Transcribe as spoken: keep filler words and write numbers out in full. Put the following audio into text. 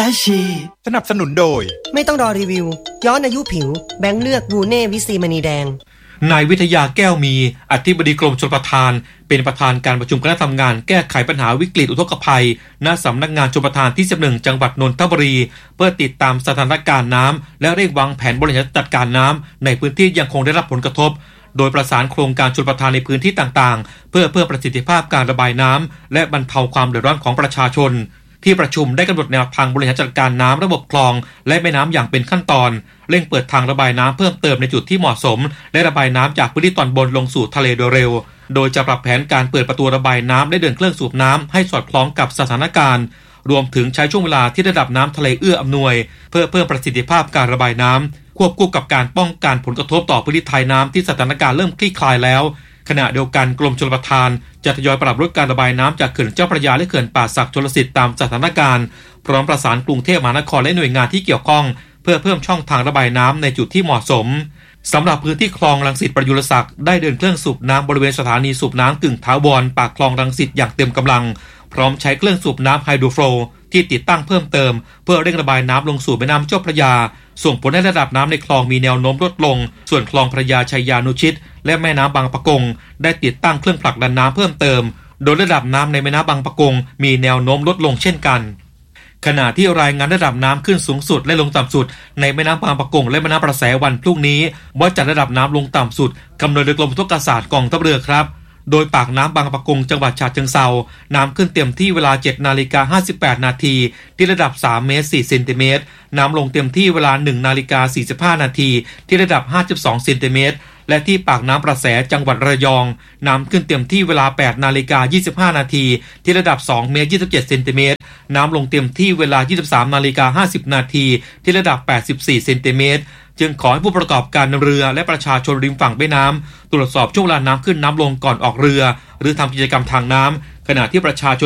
ดาชีสนับสนุนโดยไม่ต้องรอรีวิวย้อนอายุผิวแบงค์เลือกวูเน่วิซีมณีแดงนายวิทยาแก้วมีอธิบดีกรมชลประทานเป็นประธานการประชุมคณะทำงานแก้ไขปัญหาวิกฤตอุทกภัยณสำนักงานชลประทานที่สิบเอ็ดจังหวัดนนทบุรีเพื่อติดตามสถานการณ์น้ำและเร่งวางแผนบริหารจัดการน้ำในพื้นที่ยังคงได้รับผลกระทบโดยประสานโครงการชลประทานในพื้นที่ต่างๆเพื่อเพิ่มประสิทธิภาพการระบายน้ำและบรรเทาความเดือดร้อนของประชาชนที่ประชุมได้กำหนดแนวทางบริหารจัดการน้ำระบบคลองและแม่น้ำอย่างเป็นขั้นตอนเร่งเปิดทางระบายน้ำเพิ่มเติมในจุดที่เหมาะสมและระบายน้ำจากพื้นที่ตอนบนลงสู่ทะเลโดยเร็วโดยจะปรับแผนการเปิดประตูระบายน้ำและเดินเครื่องสูบน้ำให้สอดคล้องกับสถานการณ์รวมถึงใช้ช่วงเวลาที่ระดับน้ำทะเลเอื้ออำนวยเพื่อเพิ่มประสิทธิภาพการระบายน้ำควบคู่กับการป้องกันผลกระทบต่อพื้นที่ท้ายน้ำที่สถานการณ์เริ่มคลี่คลายแล้วขณะเดียวกันกรมชลประทานจะทยอยปรับลดการระบายน้ำจากเขื่อนเจ้าพระยาและเขื่อนป่าสักชลสิทธิ์ตามสถานการณ์พร้อมประสานกรุงเทพมหานครและหน่วยงานที่เกี่ยวข้องเพื่อเพิ่มช่องทางระบายน้ำในจุดที่เหมาะสมสำหรับพื้นที่คลองรังสิตประยุรศักดิ์ได้เดินเครื่องสูบน้ำบริเวณสถานีสูบน้ำกึ่งถาวรปากคลองรังสิตอย่างเต็มกำลังพร้อมใช้เครื่องสูบน้ำไฮโดรโฟลว์ที่ติดตั้งเพิ่มเติมเพื่อเร่งระบายน้ำลงสู่แม่น้ำเจ้าพระยาส่งผลให้ระดับน้ำในคลองมีแนวโน้มลดลงส่วนคลองพระยาชัยยานุชิตและแม่น้ำบางปะกงได้ติดตั้งเครื่องผลักดันน้ำเพิ่มเติมโดยระดับน้ำในแม่น้ำบางปะกงมีแนวโน้มลดลงเช่นกันขณะที่รายงานระดับน้ำขึ้นสูงสุดและลงต่ำสุดในแม่น้ำบางปะกงและแม่น้ำประแสวันพรุ่งนี้วัดจากระดับน้ำลงต่ำสุดกำหนดโดยกรมอุทกศาสตร์กองทัพเรือครับโดยปากน้ำบางปะกงจังหวัดฉะเชิงเทราน้ำขึ้นเต็มที่เวลา เจ็ดนาฬิกาห้าสิบแปดนาทีที่ระดับสามเมตรสี่เซนติเมตรน้ำลงเต็มที่เวลา หนึ่งนาฬิกาสี่สิบห้านาทีที่ระดับห้าสิบสองเซนติเมตรและที่ปากน้ำประแสจังหวัดระยองน้ำขึ้นเต็มที่เวลา แปดนาฬิกายี่สิบห้านาทีที่ระดับสองเมตรยี่สิบเจ็ดเซนติเมตรน้ำลงเต็มที่เวลา ยี่สิบสามนาฬิกาห้าสิบนาทีที่ระดับแปดสิบสี่เซนติเมตรจึงขอให้ผู้ประกอบการเรือและประชาชนริมฝั่งแม่น้ำตรวจสอบช่วงเวลาน้ำขึ้นน้ำลงก่อนออกเรือหรือทำกิจกรรมทางน้ำขณะที่ประชาชน